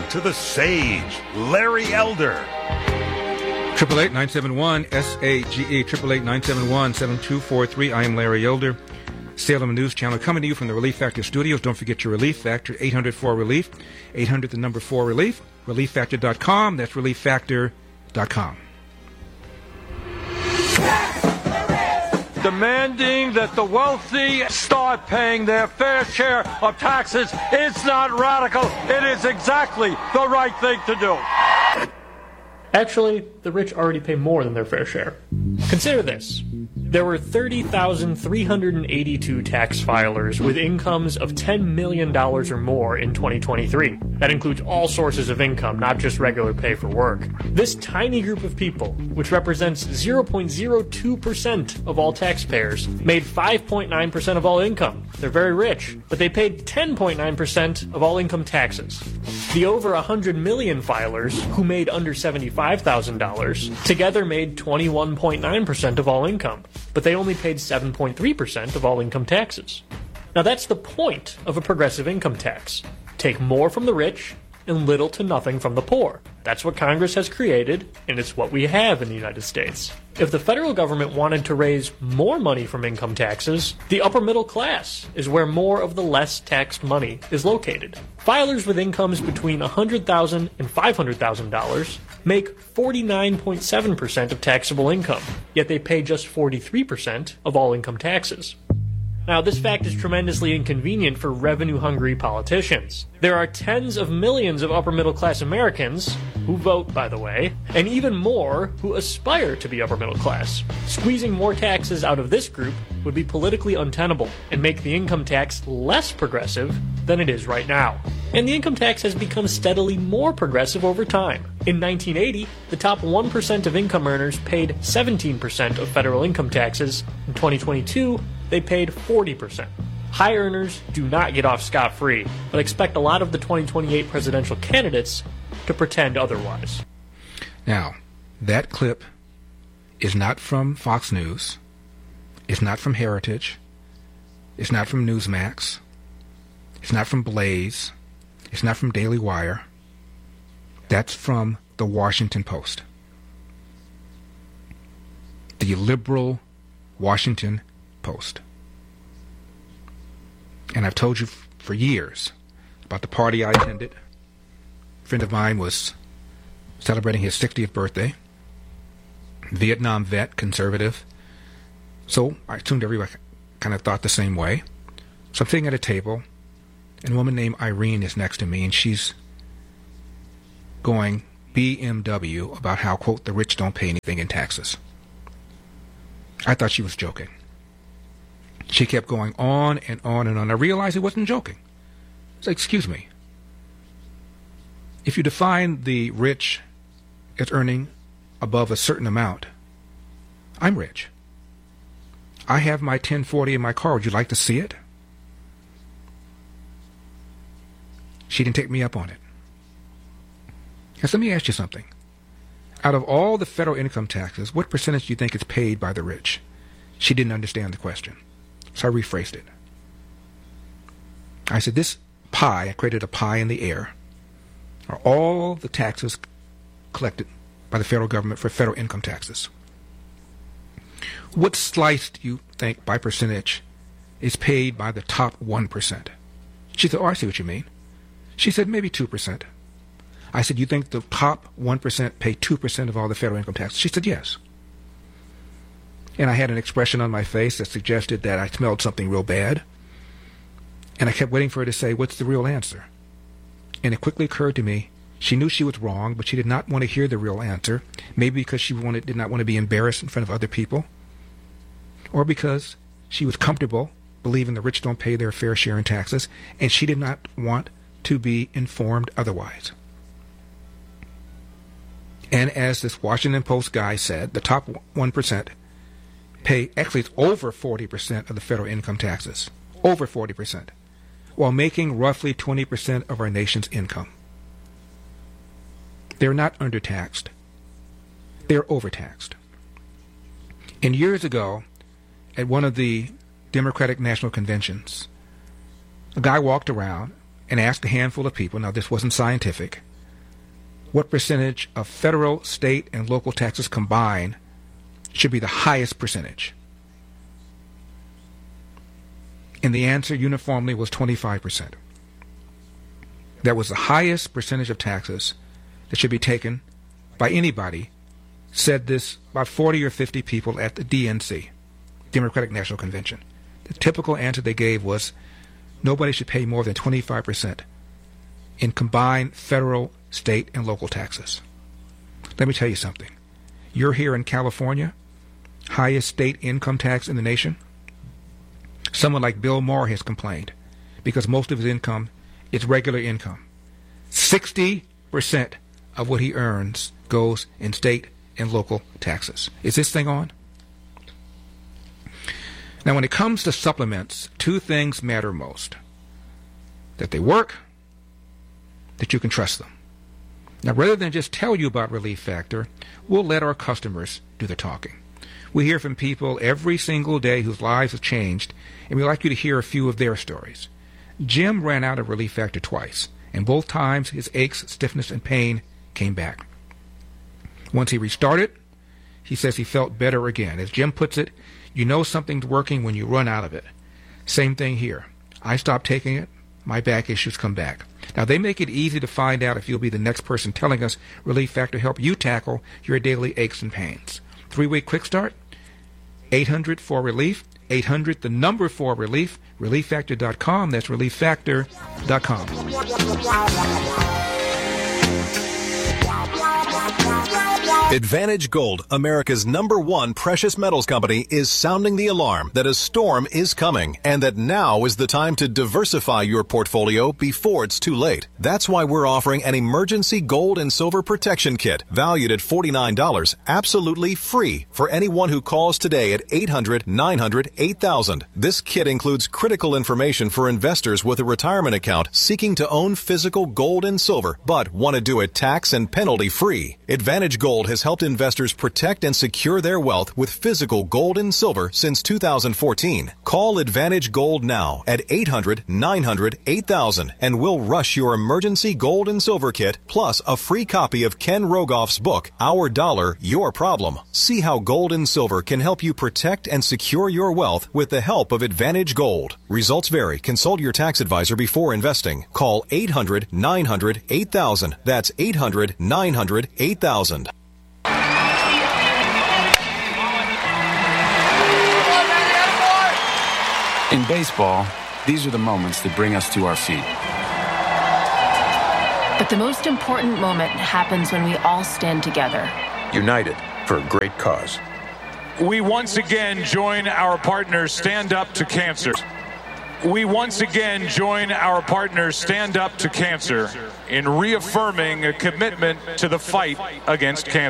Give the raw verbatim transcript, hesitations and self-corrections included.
to the sage, Larry Elder. Triple eight nine seven one S A G E. Triple eight nine seven one seven two four three. I am Larry Elder. Salem News Channel coming to you from the Relief Factor Studios. Don't forget your Relief Factor, eight hundred four relief, eight hundred the number four relief, relief factor dot com. That's relief factor dot com. Demanding that the wealthy start paying their fair share of taxes is not radical. It is exactly the right thing to do. Actually, the rich already pay more than their fair share. Consider this. There were thirty thousand three hundred eighty-two tax filers with incomes of ten million dollars or more in twenty twenty-three. That includes all sources of income, not just regular pay for work. This tiny group of people, which represents zero point zero two percent of all taxpayers, made five point nine percent of all income. They're very rich, but they paid ten point nine percent of all income taxes. The over one hundred million filers, who made under seventy-five thousand dollars, together made twenty-one point nine percent of all income, but they only paid seven point three percent of all income taxes. Now that's the point of a progressive income tax. Take more from the rich and little to nothing from the poor. That's what Congress has created, and it's what we have in the United States. If the federal government wanted to raise more money from income taxes, the upper middle class is where more of the less taxed money is located. Filers with incomes between one hundred thousand dollars and five hundred thousand dollars make forty-nine point seven percent of taxable income, yet they pay just forty-three percent of all income taxes. Now, this fact is tremendously inconvenient for revenue-hungry politicians. There are tens of millions of upper-middle-class Americans, who vote, by the way, and even more who aspire to be upper-middle-class. Squeezing more taxes out of this group would be politically untenable and make the income tax less progressive than it is right now. And the income tax has become steadily more progressive over time. In nineteen eighty, the top one percent of income earners paid seventeen percent of federal income taxes. In twenty twenty-two, they paid forty percent. High earners do not get off scot-free, but expect a lot of the twenty twenty-eight presidential candidates to pretend otherwise. Now, that clip is not from Fox News. It's not from Heritage. It's not from Newsmax. It's not from Blaze. It's not from Daily Wire. That's from the Washington Post. The liberal Washington Post. And I've told you f- for years about the party I attended. A friend of mine was celebrating his sixtieth birthday. Vietnam vet, conservative. So I assumed everybody kind of thought the same way. So I'm sitting at a table, and a woman named Irene is next to me, and she's going B M W about how, quote, the rich don't pay anything in taxes. I thought she was joking. She kept going on and on and on. I realized it wasn't joking. I said, excuse me. If you define the rich as earning above a certain amount, I'm rich. I have my ten forty in my car. Would you like to see it? She didn't take me up on it. Now, let me ask you something. Out of all the federal income taxes, what percentage do you think is paid by the rich? She didn't understand the question. So I rephrased it. I said, this pie, I created a pie in the air, are all the taxes collected by the federal government for federal income taxes. What slice do you think, by percentage, is paid by the top one percent? She said, oh, I see what you mean. She said, maybe two percent. I said, you think the top one percent pay two percent of all the federal income taxes? She said, yes. And I had an expression on my face that suggested that I smelled something real bad. And I kept waiting for her to say, what's the real answer? And it quickly occurred to me, she knew she was wrong, but she did not want to hear the real answer, maybe because she wanted, did not want to be embarrassed in front of other people, or because she was comfortable believing the rich don't pay their fair share in taxes, and she did not want to be informed otherwise. And as this Washington Post guy said, the top one percent pay, actually it's over forty percent of the federal income taxes, over forty percent, while making roughly twenty percent of our nation's income. They're not undertaxed. They're overtaxed. And years ago, at one of the Democratic National Conventions, a guy walked around and asked a handful of people, now this wasn't scientific, what percentage of federal, state, and local taxes combined should be the highest percentage? And the answer uniformly was twenty-five percent. That was the highest percentage of taxes that should be taken by anybody. Said this about forty or fifty people at the D N C, Democratic National Convention. The typical answer they gave was nobody should pay more than twenty-five percent in combined federal, state, and local taxes. Let me tell you something. You're here in California, highest state income tax in the nation. Someone like Bill Maher has complained because most of his income is regular income. sixty percent of what he earns goes in state and local taxes. Is this thing on? Now, when it comes to supplements, two things matter most. That they work, that you can trust them. Now, rather than just tell you about Relief Factor, we'll let our customers do the talking. We hear from people every single day whose lives have changed, and we'd like you to hear a few of their stories. Jim ran out of Relief Factor twice, and both times his aches, stiffness, and pain came back. Once he restarted, he says he felt better again. As Jim puts it, you know something's working when you run out of it. Same thing here. I stopped taking it, my back issues come back. Now, they make it easy to find out if you'll be the next person telling us Relief Factor help you tackle your daily aches and pains. Three-week quick start, eight hundred four relief, eight hundred, the number four relief, relief factor dot com. That's relief factor dot com. Advantage Gold, America's number one precious metals company, is sounding the alarm that a storm is coming and that now is the time to diversify your portfolio before it's too late. That's why we're offering an emergency gold and silver protection kit valued at forty-nine dollars, absolutely free for anyone who calls today at eight hundred nine hundred eight thousand. This kit includes critical information for investors with a retirement account seeking to own physical gold and silver but want to do it tax and penalty free. Advantage Gold has helped investors protect and secure their wealth with physical gold and silver since two thousand fourteen. Call Advantage Gold now at eight hundred nine hundred eight thousand and we'll rush your emergency gold and silver kit plus a free copy of Ken Rogoff's book, Our Dollar, Your Problem. See how gold and silver can help you protect and secure your wealth with the help of Advantage Gold. Results vary. Consult your tax advisor before investing. Call eight hundred nine hundred eight thousand. That's eight hundred nine hundred eight thousand. In baseball, these are the moments that bring us to our feet. But the most important moment happens when we all stand together. United for a great cause. We once again join our partners Stand Up to Cancer. We once again join our partners Stand Up to Cancer in reaffirming a commitment to the fight against cancer.